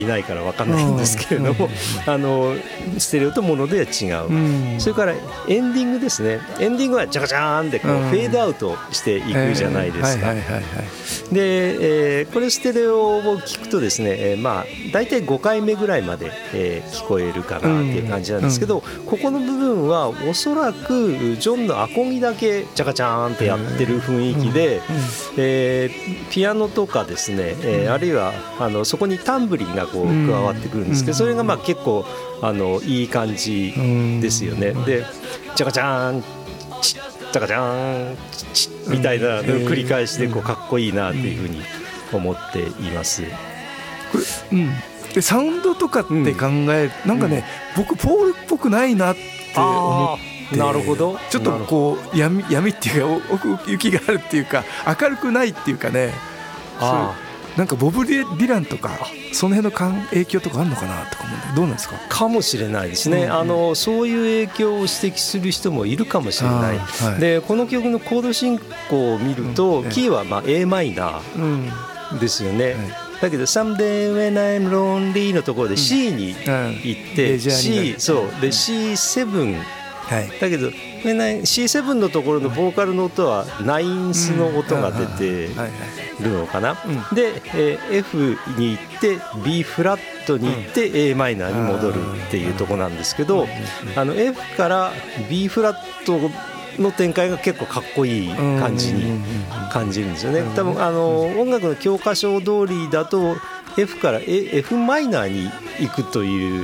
いないから分かんないんですけれども、ステレオとモノでは違う、それからエンディングですね。エンディングはジャカジャーンでこうフェードアウトしていくじゃないですか。で、これステレオを聞くとですね、だいたい5回目ぐらいまで、聞こえるかなっていう感じなんですけど、ここの部分はおそらくジョンのアコギだけジャカジャーンってやってる雰囲気で、ピアノとかですね、あるいはそこにタンブリンがこう加わってくるんですけど、それが結構いい感じですよね。でジャカジャーンチッジャカジャーンチッみたいなのを繰り返しでこうかっこいいなっていうふうに思っています。 これ、でサウンドとかって考える、なんかね、僕ポールっぽくないなって思って、 なるほど、 ちょっとこう闇っていうか奥行きがあるっていうか明るくないっていうかね、なんかボブ・ディランとかその辺の影響とかあるのかなとか思うんで、どうなんですか。 かもしれないですね、そういう影響を指摘する人もいるかもしれない、でこの曲のコード進行を見ると、キーはA マイナーですよね、だけど Someday when I'm lonely のところで C に行って、C そうで C7、だけど C7 のところのボーカルの音はナインスの音が出てるのかな、で F に行って B フラットに行って A マイナーに戻るっていうところなんですけど、F から B フラットの展開が結構かっこいい感じに感じるんですよね。多分音楽の教科書通りだと F から F マイナーに行くという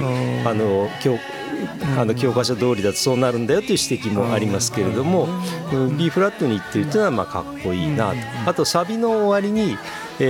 教科書通りだとそうなるんだよという指摘もありますけれども、B フラットに行っているというのはかっこいいなと。あとサビの終わりに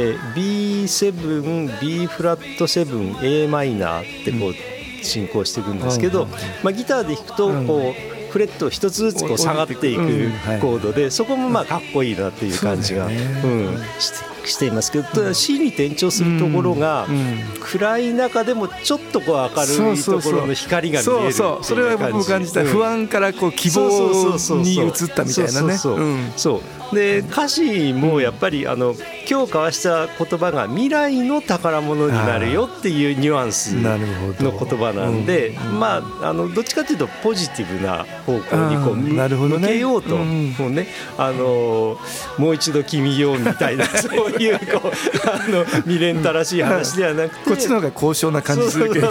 B7、B フラット7、A マイナーってこう進行していくんですけど、ギターで弾くとこうフレット一つずつこう下がっていくコードで、そこもかっこいいなっていう感じがしていますけど、C に転調するところが暗い中でもちょっとこう明るいところの光が見える、 それは僕も感じた。不安からこう希望に移ったみたいなね。 そうで歌詞もやっぱり今日交わした言葉が未来の宝物になるよっていうニュアンスの言葉なんで、どっちかというとポジティブな方向にこう向けようと、もうねもう一度君よみたいなそういうこう未練たらしい話ではなくて、 こっちの方が高尚な感じするけど、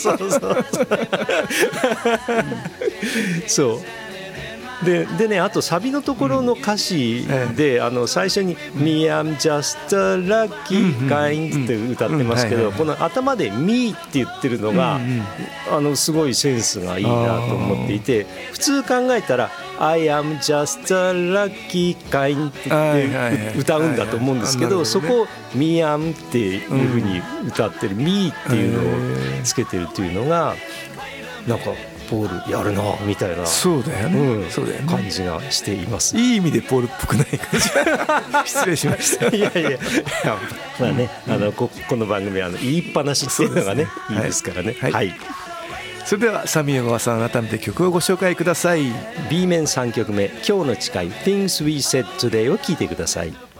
そうでね、あとサビのところの歌詞で、最初に「Me I'm just a lucky kind」って歌ってますけど、この頭で「Me」って言ってるのがすごいセンスがいいなと思っていて、普通考えたら「I am just a lucky kind」って歌うんだと思うんですけど、そこを「Me I'm」っていうふうに歌ってる「Me」っていうのをつけてるっていうのがなんかポールやるなみたいな、 そうだよね、 感じがしています。 いい意味でポールっぽくない感じ失礼しました。 いやまあね、この番組は言いっぱなしっていうのがねいいですからね。 それではサミュエルさん、改めて曲をご紹介ください。 B 面3曲目、今日の誓い Things We Said Today を聴いてください。